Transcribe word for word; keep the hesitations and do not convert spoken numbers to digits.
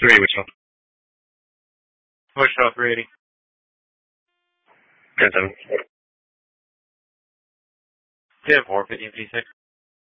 Three, Wichita. Wichita three eighty. ten seven. ten four, fifteen fifty-six.